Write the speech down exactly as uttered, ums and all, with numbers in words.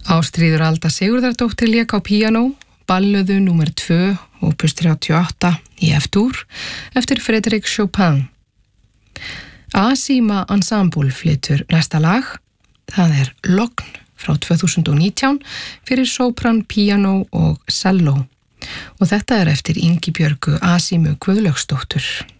Ástríður Alda Sigurðardóttir lék á píanó, ballöðu númer tvö, opus þrjátíu og átta í F-dúr eftir Frédéric Chopin. Asima Ensemble flytur næsta lag, það er Logn frá tvö þúsund og nítján fyrir sópran, píanó og selló og þetta er eftir Ingibjörgu Asimu Guðlaugsdóttur.